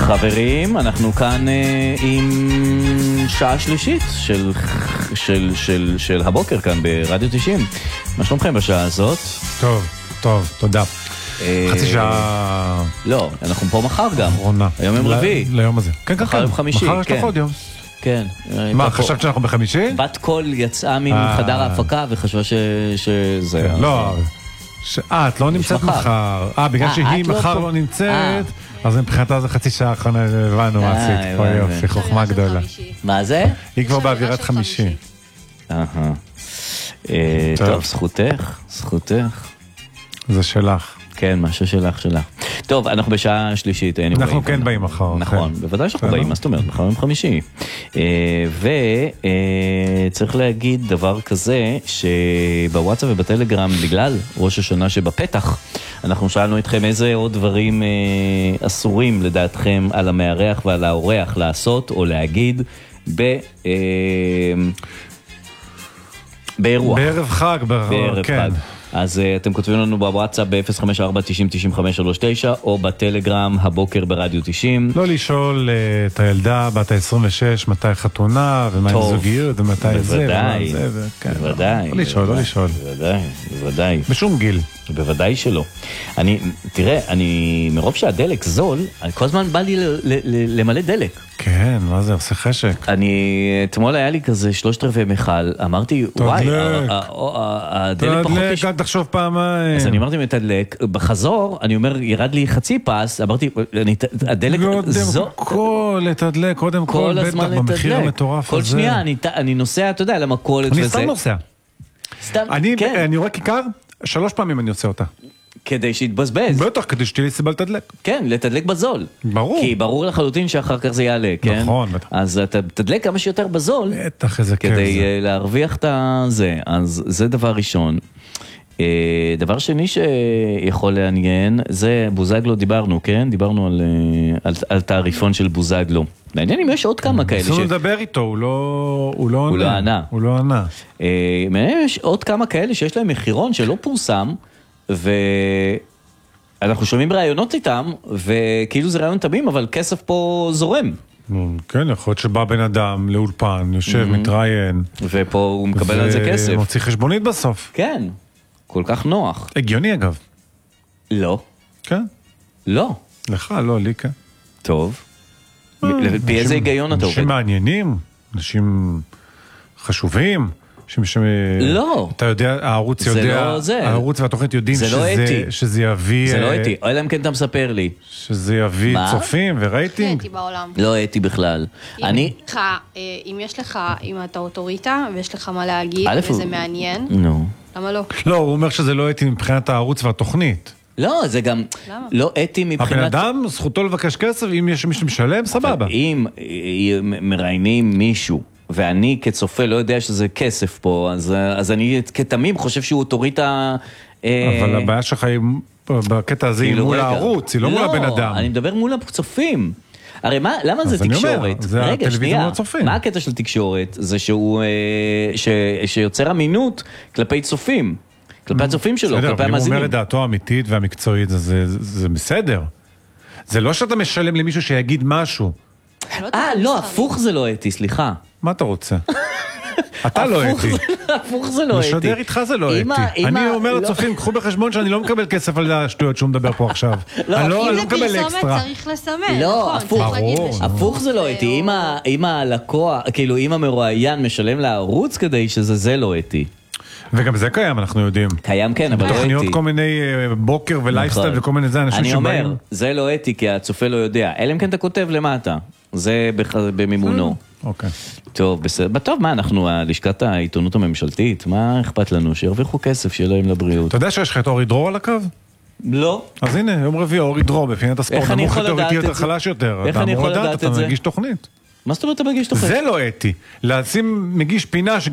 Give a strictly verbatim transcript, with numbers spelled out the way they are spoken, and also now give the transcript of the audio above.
חברים, אנחנו כאן אה, עם שעה שלישית של, של, של, של הבוקר כאן ברדיו תשעים. מה שלומכם בשעה הזאת? טוב, טוב, תודה. אה, חצי שעה... לא, אנחנו פה מחר גם. אחרונה. היום יום רביעי. ליום הזה. כן, כן, מחר יום חמישי. מחר יש לך עוד יום. כן. מה, חשבת שאנחנו בחמישי? בת קול יצאה מחדר ההפקה וחשבה ש... שזה... לא, אה, את לא נמצאת מחר. אה, בגלל שהיא מחר לא נמצאת, אז מבחינתה זה חצי שעה אחרונה, הבנו, עשית פה יופי, חוכמה גדולה. מה זה? היא כבר באווירת חמישי. טוב, זכותך, זכותך. זה שלך. כן, משהו שלך, שלך. טוב, אנחנו בשעה שלישית. אנחנו כן באים מחר. נכון, בוודאי שאנחנו באים, מה זאת אומרת? מחר יום חמישי. וצריך להגיד דבר כזה, שבוואטסאפ ובטלגרם, בגלל ראש השנה שבפתח, אנחנו שאלנו אתכם איזה עוד דברים אסורים לדעתכם על המארח ועל האורח לעשות או להגיד ב... באירוח. בערב חג. בערב חג. אז uh, אתם כותבים לנו בוואטסאפ ב-אפס חמש ארבע תשעים תשעים חמש שלוש תשע או בטלגרם הבוקר ברדיו תשעים. לא לשאול uh, את הילדה בת ה-עשרים ושש מתי חתונה ומה היא זוגיות ומתי בוודאי, זה. בוודאי, כן, בוודאי. לא לשאול, לא לשאול. בוודאי, בוודאי. בשום גיל. בוודאי שלא. אני, תראה, אני, מרוב שהדלק זול, כל הזמן בא לי ל- ל- למלא דלק. כן, מה זה, עושה חשק. אני, אתמול היה לי כזה שלושת רבעי מיכל, אמרתי, וואי, הדלק פחות... תדלק, אל תחשוב פעמיים. אז אני אמרתי מתדלק, בחזור, אני אומר, ירד לי חצי פס, אמרתי, הדלק... קודם כל, לתדלק, קודם כל, בטח במחיר המטורף הזה. כל שנייה, אני נוסע, אתה יודע, למכולת וזה. אני סתם נוסע. סתם, כן. אני רואה כיכר, שלוש פעמים אני עושה אותה. כדי שיתבזבז. בטח, כדי שתהיה לי סיבה לתדלק. כן, לתדלק בזול. ברור. כי ברור לחלוטין שאחר כך זה יעלה, כן? נכון, בטח. אז אתה תדלק כמה שיותר בזול. בטח, איזה כיף זה. כדי להרוויח את זה. אז זה דבר ראשון. דבר שני שיכול לעניין, זה בוזגלו דיברנו, כן? דיברנו על, על, על תעריפון של בוזגלו. מעניין אם יש עוד כמה כאלה. ניסינו לדבר איתו, הוא לא, הוא לא הוא לא ענה. הוא לא ענה. מעניין אם יש עוד כמה כאלה שיש להם מחירון שלא פורסם, ואנחנו שומעים רעיונות איתם, וכאילו זה רעיון תמים, אבל כסף פה זורם. כן, יכול להיות שבא בן אדם לאולפן, יושב, מתראיין. ופה הוא מקבל על זה כסף. ומוציא חשבונית בסוף. כן, כל כך נוח. הגיוני אגב. לא. כן? לא. לך, לא, לי כן. טוב. לפי איזה היגיון אתה עובד? אנשים מעניינים, אנשים חשובים. לא. אתה יודע, הערוץ יודע, הערוץ והתוכנית יודעים שזה יביא... זה לא אתי, אלא אם כן אתה מספר לי. שזה יביא צופים ורייטינג. זה אתי בעולם. לא אתי בכלל. אני... אם יש לך, אם אתה אוטוריטה ויש לך מה להגיד וזה מעניין, למה לא? לא, הוא אומר שזה לא אתי מבחינת הערוץ והתוכנית. לא, זה גם לא אתי מבחינת... הבן אדם, זכותו לבקש כסף, אם יש מישהו משלם, סבבה. אם מראיינים מישהו, ואני כצופה לא יודע שזה כסף פה, אז, אז אני כתמים חושב שהוא אוטוריטה... אבל הבעיה שלך היא בקטע הזה היא מול הערוץ, היא לא מול הבן אדם. אני מדבר מול הצופים. הרי מה, למה זה תקשורת? זה הטלוויזיה מול הצופים. מה הקטע של תקשורת? זה שהוא, ש, שיוצר אמינות כלפי צופים. כלפי הצופים שלו, כלפי המאזינים. אם הוא אומר את דעתו האמיתית והמקצועית, זה, זה בסדר. זה לא שאתה משלם למישהו שיגיד משהו. אה, לא, הפוך זה לא אתי, סליחה. מה אתה רוצה? אתה לא אתי. הפוך זה לא אתי. לשדר איתך זה לא אתי. אני אומר לצופים, קחו בחשבון שאני לא מקבל כסף על השטויות שהוא מדבר פה עכשיו. אני לא מקבל אקסטרה. צריך לסמן. לא, הפוך זה לא אתי. אם הלקוח, כאילו אם המרואיין משלם לערוץ כדי שזה זה לא אתי. וגם זה קיים, אנחנו יודעים. קיים כן, אבל לא אתי. תוכניות כל מיני בוקר ולייפסטייל וכל מיני זה אנשים שבאים. אני אומר, זה לא אתי כי הצופה לא יודע. אלא אם כן אתה כותב למטה. זה במימונו. אוקיי. טוב, בסדר. טוב, מה אנחנו, לשכת העיתונות הממשלתית, מה אכפת לנו? שירוויחו כסף, שיהיה להם לבריאות. אתה יודע שיש לך את אורי דרור על הקו? לא. אז הנה, יום רביעי, אורי דרור, בפינת הספורט. נמוך יותר, איטי יותר, חלש יותר. איך אני יכול לדעת את זה? אתה מגיש תוכנית. מה זאת אומרת אתה מגיש תוכנית? זה לא אתי. לשים מגיש פינה